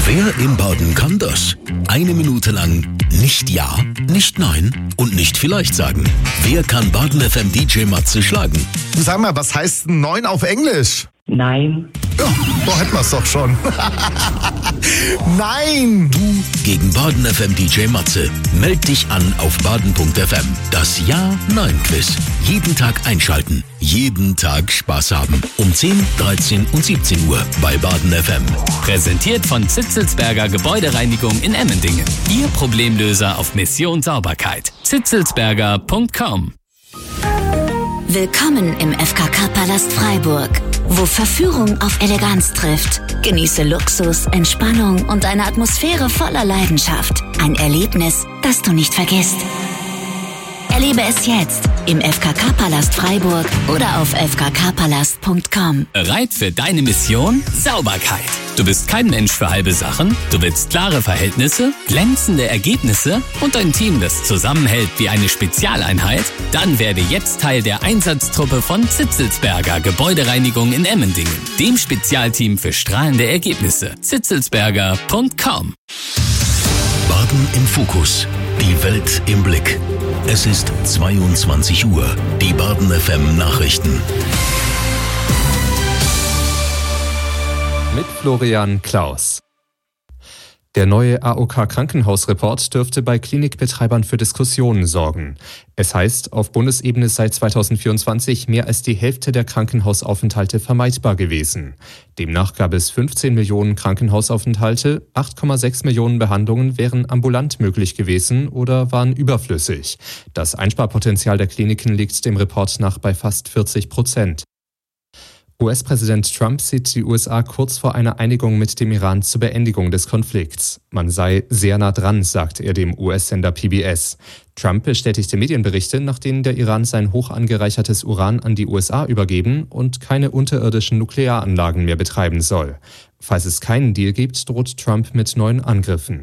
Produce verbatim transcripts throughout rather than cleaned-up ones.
Wer im Baden kann das? Eine Minute lang nicht Ja, nicht Nein und nicht vielleicht sagen. Wer kann Baden F M D J Matze schlagen? Sag mal, was heißt neun auf Englisch? Nein. Ja, da hätten wir es doch schon. Nein! Du gegen Baden F M D J Matze. Meld dich an auf baden punkt f m. Das Ja-Nein-Quiz. Jeden Tag einschalten. Jeden Tag Spaß haben. Um zehn, dreizehn und siebzehn Uhr bei Baden F M. Präsentiert von Zitzelsberger Gebäudereinigung in Emmendingen. Ihr Problemlöser auf Mission Sauberkeit. zitzelsberger punkt com. Willkommen im F K K-Palast Freiburg, wo Verführung auf Eleganz trifft. Genieße Luxus, Entspannung und eine Atmosphäre voller Leidenschaft. Ein Erlebnis, das du nicht vergisst. Erlebe es jetzt im F K K-Palast Freiburg oder auf f k k palast punkt com. Bereit für deine Mission? Sauberkeit. Du bist kein Mensch für halbe Sachen. Du willst klare Verhältnisse, glänzende Ergebnisse und ein Team, das zusammenhält wie eine Spezialeinheit? Dann werde jetzt Teil der Einsatztruppe von Zitzelsberger Gebäudereinigung in Emmendingen, dem Spezialteam für strahlende Ergebnisse. zitzelsberger punkt com. Baden im Fokus. Die Welt im Blick. Es ist zweiundzwanzig Uhr. Die Baden F M Nachrichten. Mit Florian Klaus. Der neue A O K-Krankenhausreport dürfte bei Klinikbetreibern für Diskussionen sorgen. Es heißt, auf Bundesebene sei zweitausendvierundzwanzig mehr als die Hälfte der Krankenhausaufenthalte vermeidbar gewesen. Demnach gab es fünfzehn Millionen Krankenhausaufenthalte, acht Komma sechs Millionen Behandlungen wären ambulant möglich gewesen oder waren überflüssig. Das Einsparpotenzial der Kliniken liegt dem Report nach bei fast vierzig Prozent. U S-Präsident Trump sieht die U S A kurz vor einer Einigung mit dem Iran zur Beendigung des Konflikts. Man sei sehr nah dran, sagt er dem U S-Sender P B S. Trump bestätigte Medienberichte, nach denen der Iran sein hoch angereichertes Uran an die U S A übergeben und keine unterirdischen Nuklearanlagen mehr betreiben soll. Falls es keinen Deal gibt, droht Trump mit neuen Angriffen.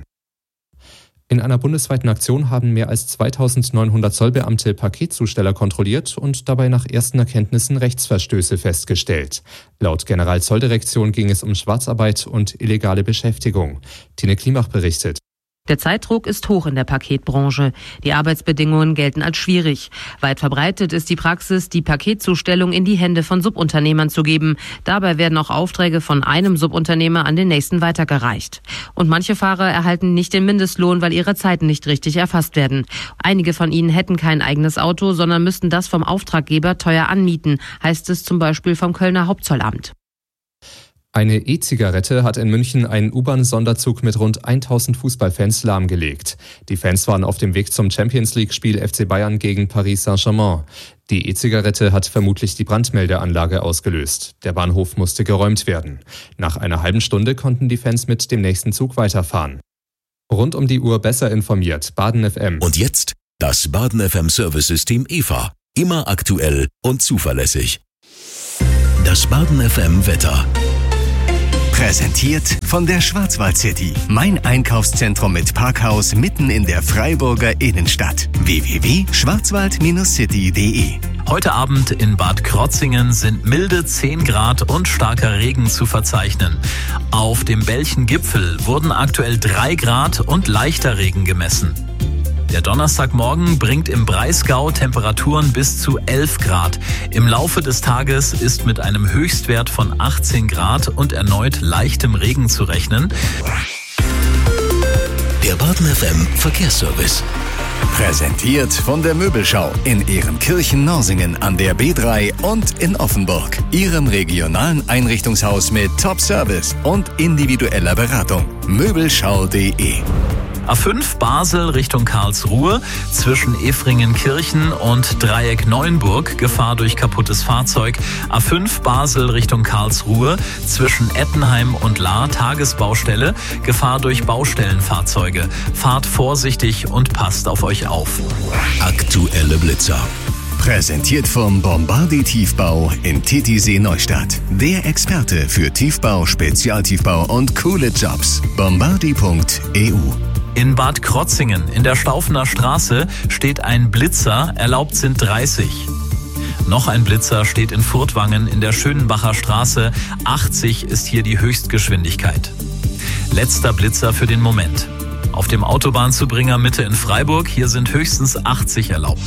In einer bundesweiten Aktion haben mehr als zweitausendneunhundert Zollbeamte Paketzusteller kontrolliert und dabei nach ersten Erkenntnissen Rechtsverstöße festgestellt. Laut Generalzolldirektion ging es um Schwarzarbeit und illegale Beschäftigung. Tine Klimach berichtet. Der Zeitdruck ist hoch in der Paketbranche. Die Arbeitsbedingungen gelten als schwierig. Weit verbreitet ist die Praxis, die Paketzustellung in die Hände von Subunternehmern zu geben. Dabei werden auch Aufträge von einem Subunternehmer an den nächsten weitergereicht. Und manche Fahrer erhalten nicht den Mindestlohn, weil ihre Zeiten nicht richtig erfasst werden. Einige von ihnen hätten kein eigenes Auto, sondern müssten das vom Auftraggeber teuer anmieten, heißt es zum Beispiel vom Kölner Hauptzollamt. Eine E-Zigarette hat in München einen U-Bahn-Sonderzug mit rund tausend Fußballfans lahmgelegt. Die Fans waren auf dem Weg zum Champions-League-Spiel F C Bayern gegen Paris Saint-Germain. Die E-Zigarette hat vermutlich die Brandmeldeanlage ausgelöst. Der Bahnhof musste geräumt werden. Nach einer halben Stunde konnten die Fans mit dem nächsten Zug weiterfahren. Rund um die Uhr besser informiert, Baden F M. Und jetzt das Baden F M Service-System E V A. Immer aktuell und zuverlässig. Das Baden F M Wetter. Präsentiert von der Schwarzwald City. Mein Einkaufszentrum mit Parkhaus mitten in der Freiburger Innenstadt. w w w punkt schwarzwald city punkt d e. Heute Abend in Bad Krotzingen sind milde zehn Grad und starker Regen zu verzeichnen. Auf dem Belchen-Gipfel wurden aktuell drei Grad und leichter Regen gemessen. Der Donnerstagmorgen bringt im Breisgau Temperaturen bis zu elf Grad. Im Laufe des Tages ist mit einem Höchstwert von achtzehn Grad und erneut leichtem Regen zu rechnen. Der Baden F M Verkehrsservice. Präsentiert von der Möbelschau in Ehrenkirchen-Norsingen an der B drei und in Offenburg. Ihrem regionalen Einrichtungshaus mit Top-Service und individueller Beratung. Möbelschau punkt d e. A fünf Basel Richtung Karlsruhe, zwischen Efringen-Kirchen und Dreieck Neuenburg, Gefahr durch kaputtes Fahrzeug. A fünf Basel Richtung Karlsruhe, zwischen Ettenheim und Lahr, Tagesbaustelle, Gefahr durch Baustellenfahrzeuge. Fahrt vorsichtig und passt auf euch auf. Aktuelle Blitzer. Präsentiert vom Bombardi Tiefbau in Titisee Neustadt. Der Experte für Tiefbau, Spezialtiefbau und coole Jobs. bombardi punkt e u. In Bad Krotzingen in der Staufener Straße steht ein Blitzer, erlaubt sind dreißig. Noch ein Blitzer steht in Furtwangen in der Schönenbacher Straße, achtzig ist hier die Höchstgeschwindigkeit. Letzter Blitzer für den Moment. Auf dem Autobahnzubringer Mitte in Freiburg, hier sind höchstens achtzig erlaubt.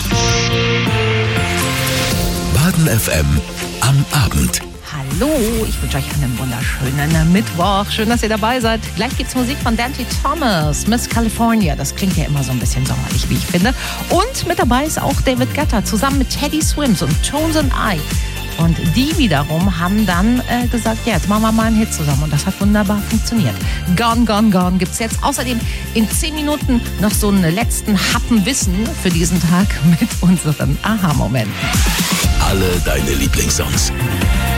Baden F M am Abend. Hallo, ich wünsche euch einen wunderschönen Mittwoch. Schön, dass ihr dabei seid. Gleich gibt's Musik von Dante Thomas, Miss California. Das klingt ja immer so ein bisschen sommerlich, wie ich finde. Und mit dabei ist auch David Guetta, zusammen mit Teddy Swims und Tones and I. Und die wiederum haben dann äh, gesagt, ja, jetzt machen wir mal einen Hit zusammen. Und das hat wunderbar funktioniert. Gone, Gone, Gone gibt's jetzt. Außerdem in zehn Minuten noch so einen letzten Happen Wissen für diesen Tag mit unseren Aha-Momenten. Alle deine Lieblingssongs.